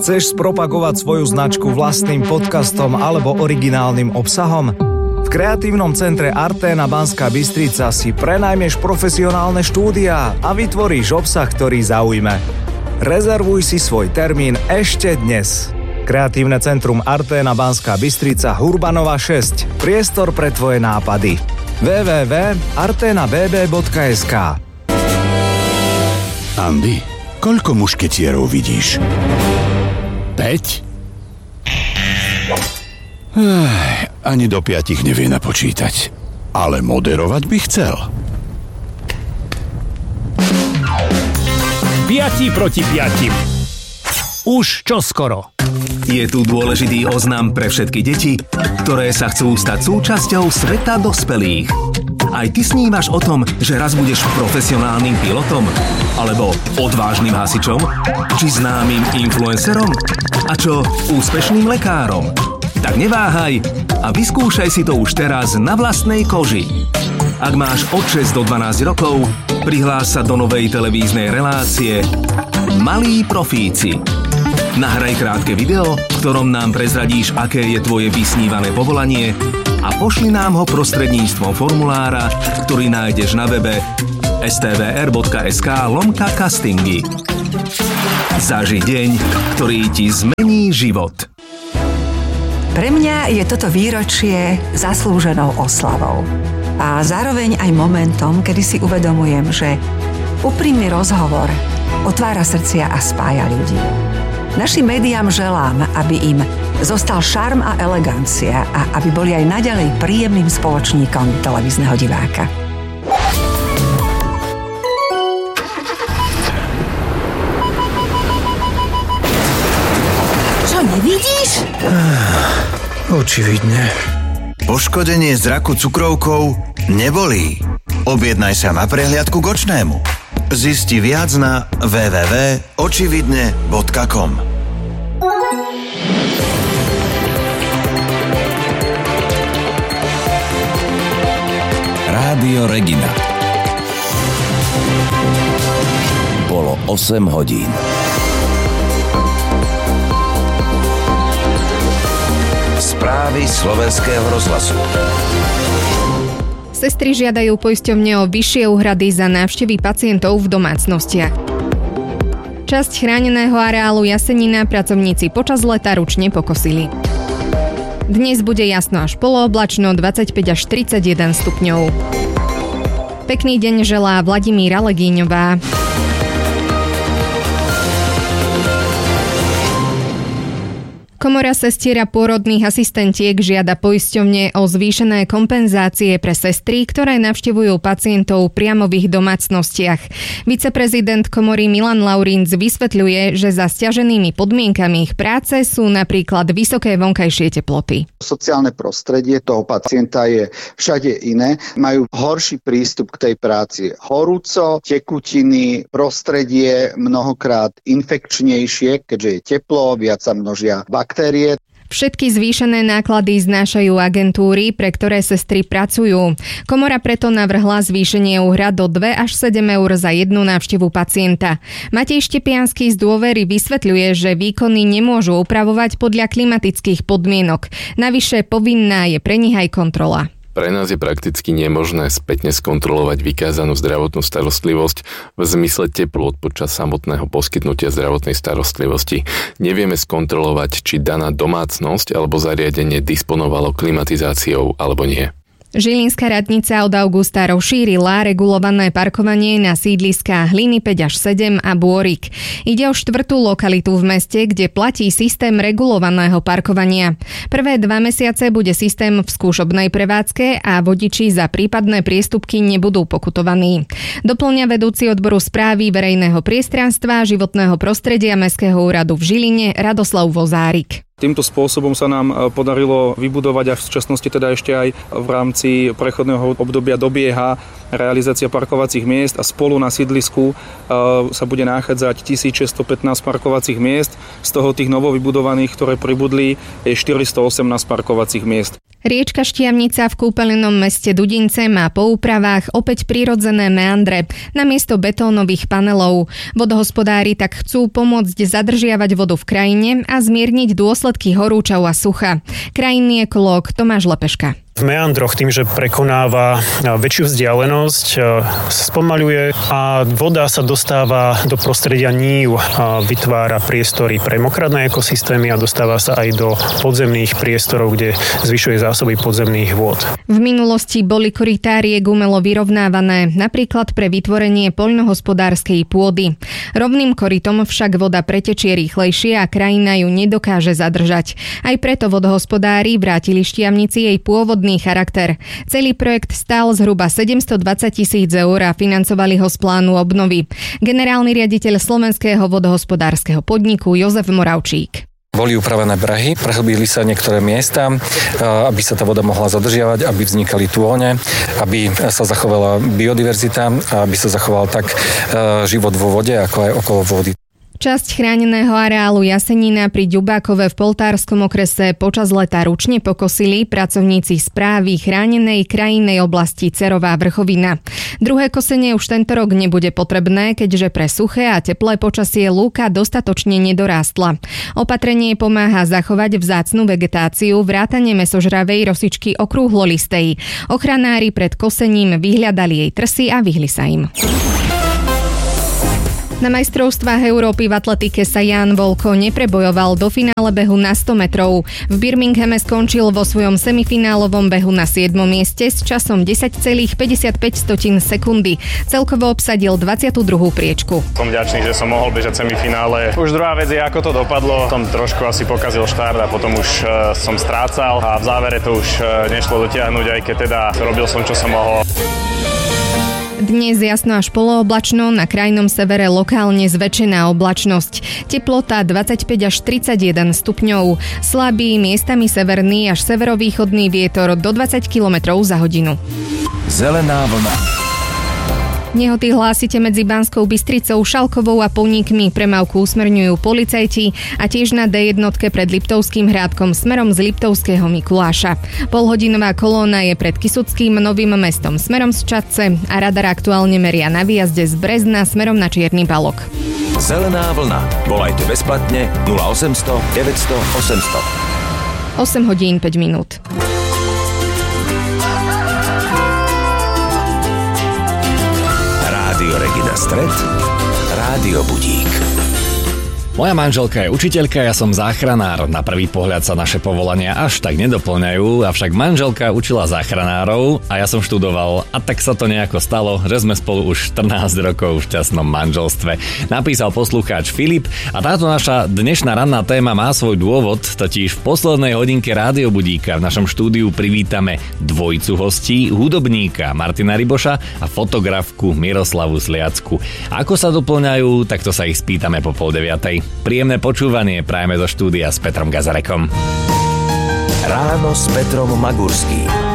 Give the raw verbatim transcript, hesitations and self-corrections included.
Chceš spropagovať svoju značku vlastným podcastom alebo originálnym obsahom? V kreatívnom centre Arténa Banská Bystrica si prenajmeš profesionálne štúdiá a vytvoríš obsah, ktorý zaujme. Rezervuj si svoj termín ešte dnes. Kreatívne centrum Arténa Banská Bystrica Hurbanova šesť. Priestor pre tvoje nápady. w w w bodka artena b b bodka es ka. Andy, koľko mušketierov vidíš? Päť? Ech, ani do piatich nevie napočítať. Ale moderovať by chcel. Piati proti piatim. Už čoskoro. Je tu dôležitý oznam pre všetky deti, ktoré sa chcú stať súčasťou sveta dospelých. Aj ty snívaš o tom, že raz budeš profesionálnym pilotom? Alebo odvážnym hasičom? Či známym influencerom? A čo úspešným lekárom? Tak neváhaj a vyskúšaj si to už teraz na vlastnej koži. Ak máš od šesť do dvanásť rokov, prihlás sa do novej televíznej relácie Malí profíci. Nahraj krátke video, v ktorom nám prezradíš, aké je tvoje vysnívané povolanie a pošli nám ho prostredníctvom formulára, ktorý nájdeš na webe es té vé er bodka es ká lomka castingy. Zaži deň, ktorý ti zmení život. Pre mňa je toto výročie zaslúženou oslavou. A zároveň aj momentom, kedy si uvedomujem, že úprimný rozhovor otvára srdcia a spája ľudí. Našim médiám želám, aby im zostal šarm a elegancia a aby boli aj naďalej príjemným spoločníkom televízneho diváka. Čo, nevidíš? Očividne. Poškodenie zraku cukrovkou nebolí. Objednaj sa na prehliadku k očnému. Zisti viac na w w w bodka očividne bodka com. Rádio Regina. Bolo osem hodín. Správy Slovenského rozhlasu. Sestry žiadajú poisťovne o vyššie úhrady za návštevy pacientov v domácnostiach. Časť chráneného areálu Jasenina pracovníci počas leta ručne pokosili. Dnes bude jasno až polooblačno, dvadsaťpäť až tridsaťjeden stupňov. Pekný deň želá Vladimíra Legíňová. Komora sestier a pôrodných asistentiek žiada poisťovne o zvýšené kompenzácie pre sestry, ktoré navštevujú pacientov priamo v ich domácnostiach. Viceprezident komory Milan Laurinc vysvetľuje, že za sťaženými podmienkami ich práce sú napríklad vysoké vonkajšie teploty. Sociálne prostredie toho pacienta je všade iné. Majú horší prístup k tej práci. Horúco, tekutiny, prostredie mnohokrát infekčnejšie, keďže je teplo, viac sa množia baktérie. Všetky zvýšené náklady znášajú agentúry, pre ktoré sestry pracujú. Komora preto navrhla zvýšenie úhrad do dva až sedem eur za jednu návštevu pacienta. Matej Štepiansky z Dôvery vysvetľuje, že výkony nemôžu upravovať podľa klimatických podmienok. Navyše povinná je pre nich aj kontrola. Pre nás je prakticky nemožné spätne skontrolovať vykázanú zdravotnú starostlivosť v zmysle teplôt počas samotného poskytnutia zdravotnej starostlivosti. Nevieme skontrolovať, či daná domácnosť alebo zariadenie disponovalo klimatizáciou alebo nie. Žilinská radnica od augusta rozšírila regulované parkovanie na sídliská Hliny päť až sedem a Bôrik. Ide o štvrtú lokalitu v meste, kde platí systém regulovaného parkovania. Prvé dva mesiace bude systém v skúšobnej prevádzke a vodiči za prípadné priestupky nebudú pokutovaní. Doplňa vedúci odboru správy verejného priestranstva, životného prostredia Mestského úradu v Žiline Radoslav Vozárik. Týmto spôsobom sa nám podarilo vybudovať a v súčasnosti teda ešte aj v rámci prechodného obdobia dobieha realizácia parkovacích miest a spolu na sídlisku sa bude nachádzať tisícšesťstopätnásť parkovacích miest. Z toho tých novovybudovaných, ktoré pribudli, je štyristoosemnásť parkovacích miest. Riečka Štiavnica v kúpeľnom meste Dudince má po úpravách opäť prirodzené meandre namiesto betónových panelov. Vodohospodári tak chcú pomôcť zadržiavať vodu v krajine a zmierniť dôsledky horúčav a sucha. Krajinný ekológ Tomáš Lepeška. V meandroch tým, že prekonáva väčšiu vzdialenosť, spomaľuje a voda sa dostáva do prostredia nív, vytvára priestory pre mokradné ekosystémy a dostáva sa aj do podzemných priestorov, kde zvyšuje zásoby podzemných vôd. V minulosti boli korytáriek umelo vyrovnávané, napríklad pre vytvorenie poľnohospodárskej pôdy. Rovným korytom však voda pretečie rýchlejšie a krajina ju nedokáže zadržať. Aj preto vodohospodári vrátili Štiavnici jej pôvodný charakter. Celý projekt stál zhruba sedemstodvadsať tisíc eur a financovali ho z plánu obnovy. Generálny riaditeľ Slovenského vodohospodárskeho podniku Jozef Moravčík. Boli upravené brehy, prehlbili sa niektoré miesta, aby sa tá voda mohla zadržiavať, aby vznikali tône, aby sa zachovala biodiverzita a aby sa zachoval tak život vo vode, ako aj okolo vody. Časť chráneného areálu Jasenina pri Ďubákove v Poltárskom okrese počas leta ručne pokosili pracovníci správy chránenej krajinnej oblasti Cerová vrchovina. Druhé kosenie už tento rok nebude potrebné, keďže pre suché a teplé počasie lúka dostatočne nedorástla. Opatrenie pomáha zachovať vzácnu vegetáciu, vrátane mäsožravej rosičky okrúhlolistej. Ochranári pred kosením vyhľadali jej trsy a vyhli sa im. Na majstrovstvách Európy v atletike sa Ján Volko neprebojoval do finále behu na sto metrov. V Birminghame skončil vo svojom semifinálovom behu na siedmom mieste s časom desať celá päťdesiatpäť sekundy. Celkovo obsadil dvadsiatu druhú priečku. Som vďačný, že som mohol bežať semifinále. Už druhá vec je, ako to dopadlo. Som trošku asi pokazil štart a potom už uh, som strácal a v závere to už uh, nešlo dotiahnuť, aj keď teda robil som, čo som mohol. Dnes jasno až polooblačno, na krajnom severe lokálne zväčšená oblačnosť. Teplota dvadsaťpäť až tridsaťjeden stupňov. Slabý, miestami severný až severovýchodný vietor do dvadsať kilometrov za hodinu. Zelená vlna. Nehody hlásite medzi Banskou Bystricou, Šalkovou a Poníkmi. Premávku usmerňujú policajti a tiež na dé jednotke pred Liptovským Hrádkom smerom z Liptovského Mikuláša. Polhodinová kolóna je pred Kysuckým Novým Mestom smerom z Čadce a radar aktuálne meria na výjazde z Brezna smerom na Čierny Balok. Zelená vlna. Volajte bezplatne nula osemsto deväťsto osemsto. osem hodín päť minút. Rádio Regina Stred, Rádio Budík. Moja manželka je učiteľka, ja som záchranár. Na prvý pohľad sa naše povolania až tak nedoplňajú, avšak manželka učila záchranárov a ja som študoval a tak sa to nejako stalo, že sme spolu už štrnásť rokov v šťastnom manželstve. Napísal poslucháč Filip a táto naša dnešná ranná téma má svoj dôvod, totiž v poslednej hodinke Rádio Budíka v našom štúdiu privítame dvojicu hostí, hudobníka Martina Ryboša a fotografku Miroslavu Sliacku. Ako sa doplňajú, tak to sa ich spýtame po pol deviatej. Príjemné počúvanie prajeme zo štúdia s Petrom Gazarekom. Ráno s Petrom Magurským.